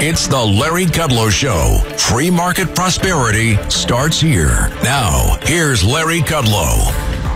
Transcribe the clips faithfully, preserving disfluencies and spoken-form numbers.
It's the Larry Kudlow Show. Free market prosperity starts here. Now, here's Larry Kudlow.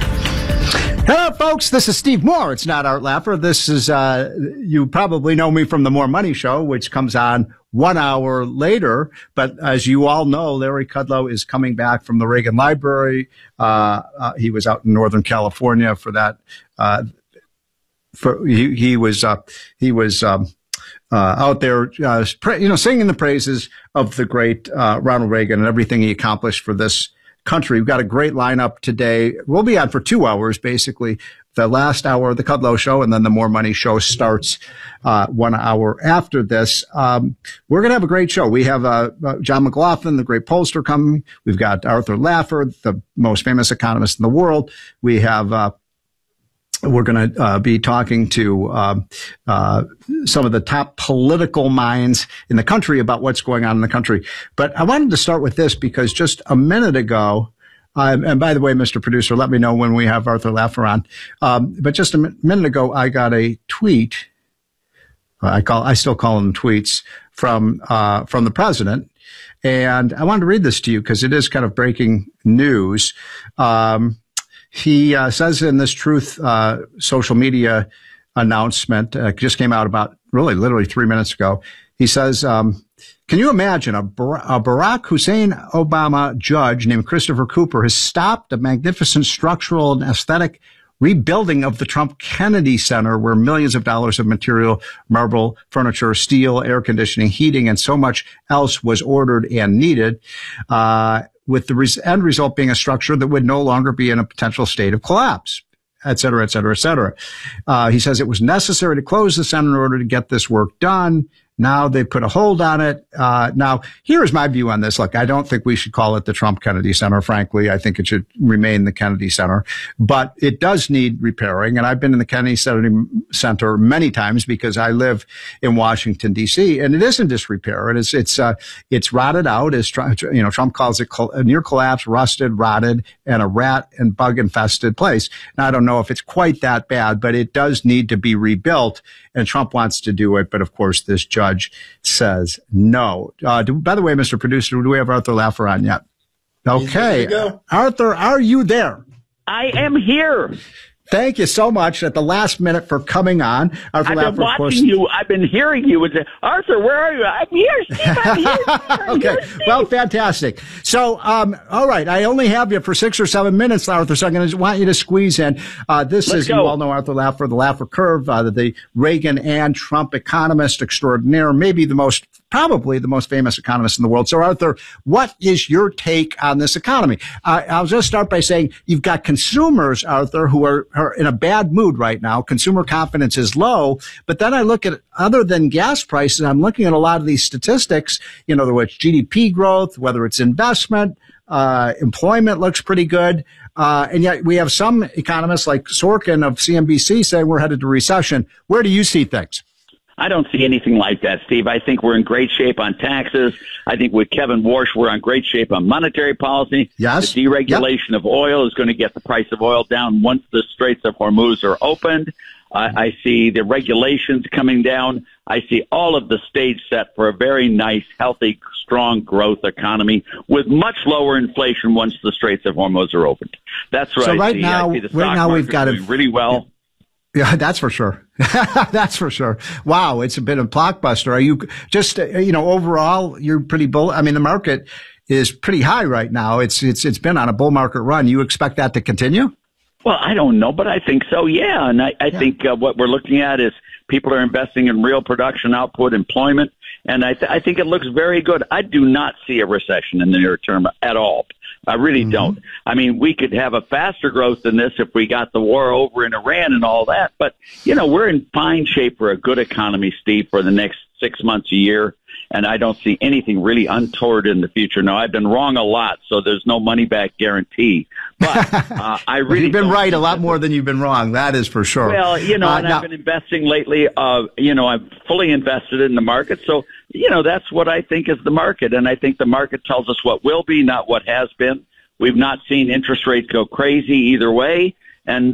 Hello, folks. This is Steve Moore. It's not Art Laffer. This is, uh, you probably know me from the More Money Show, which comes on one hour later. But as you all know, Larry Kudlow is coming back from the Reagan Library. Uh, uh, he was out in Northern California for that. Uh, for he, he was, uh, he was, um, Uh, out there, uh, you know, singing the praises of the great uh, Ronald Reagan and everything he accomplished for this country. We've got a great lineup today. We'll be on for two hours, basically. The last hour of the Kudlow Show, and then the More Money Show starts uh, one hour after this. Um, we're going to have a great show. We have uh, uh, John McLaughlin, the great pollster, coming. We've got Arthur Laffer, the most famous economist in the world. We have uh, We're going to uh, be talking to uh, uh, some of the top political minds in the country about what's going on in the country. But I wanted to start with this because just a minute ago, um, and by the way, Mister Producer, let me know when we have Arthur Laffer on. Um, but just a mi- minute ago, I got a tweet. I call I still call them tweets from uh, from the president, and I wanted to read this to you because it is kind of breaking news. Um, He uh, says in this Truth uh, social media announcement, uh, just came out about really literally three minutes ago. He says, um, can you imagine a, Bar- a Barack Hussein Obama judge named Christopher Cooper has stopped a magnificent structural and aesthetic rebuilding of the Trump Kennedy Center, where millions of dollars of material, marble, furniture, steel, air conditioning, heating, and so much else was ordered and needed, uh, with the res- end result being a structure that would no longer be in a potential state of collapse, et cetera, et cetera, et cetera. Uh, he says it was necessary to close the center in order to get this work done. Now they put a hold on it. Uh, now, here's my view on this. Look, I don't think we should call it the Trump Kennedy Center. Frankly, I think it should remain the Kennedy Center, but it does need repairing. And I've been in the Kennedy Center many times because I live in Washington, D C, and it is in disrepair. It is, it's, uh, it's rotted out, as you know, Trump calls it a near collapse, rusted, rotted, and a rat and bug infested place. Now, I don't know if it's quite that bad, but it does need to be rebuilt, and Trump wants to do it. But of course, this judge says no. Uh, do, by the way, Mister Producer, do we have Arthur Laffer on yet? Okay. Arthur, are you there? I am here. Thank you so much at the last minute for coming on. Arthur I've Laffer, been watching of course. you. I've been hearing you. And say, Arthur, where are you? I'm here, Steve. I'm here. I'm okay. here, Steve. Well, fantastic. So, um, all right. I only have you for six or seven minutes, Arthur, so I'm going to want you to squeeze in. Uh, this Let's is, go. you all know Arthur Laffer, the Laffer Curve, uh, the Reagan and Trump economist extraordinaire, maybe the most, probably the most famous economist in the world. So, Arthur, what is your take on this economy? Uh, I'll just start by saying you've got consumers, Arthur, who are, are in a bad mood right now. Consumer confidence is low. But then I look at, other than gas prices, I'm looking at a lot of these statistics, you know, whether it's G D P growth, whether it's investment, uh, employment looks pretty good. Uh, and yet we have some economists like Sorkin of C N B C saying we're headed to recession. Where do you see things? I don't see anything like that, Steve. I think we're in great shape on taxes. I think with Kevin Warsh, we're in great shape on monetary policy. Yes. The deregulation yep. of oil is going to get the price of oil down once the Straits of Hormuz are opened. Uh, I see the regulations coming down. I see all of the stage set for a very nice, healthy, strong growth economy with much lower inflation once the Straits of Hormuz are opened. That's what so I right see. Now, I see the stock right now we've got doing a, really well. Yeah, that's for sure. That's for sure. Wow, it's been a blockbuster. Are you just, uh, you know, overall, you're pretty bull. I mean, the market is pretty high right now. It's it's it's been on a bull market run. You expect that to continue? Well, I don't know, but I think so, yeah. And I, I yeah. think uh, what we're looking at is people are investing in real production output, employment, and I, th- I think it looks very good. I do not see a recession in the near term at all. I really mm-hmm. don't. I mean, we could have a faster growth than this if we got the war over in Iran and all that. But, you know, we're in fine shape for a good economy, Steve, for the next six months, a year. And I don't see anything really untoward in the future. Now, I've been wrong a lot, so there's no money-back guarantee. But uh, I really well, you've been don't right a lot more than you've been wrong. That is for sure. Well, you know, uh, and now, I've been investing lately. Uh, you know, I'm fully invested in the market. So, you know, that's what I think is the market. And I think the market tells us what will be, not what has been. We've not seen interest rates go crazy either way. And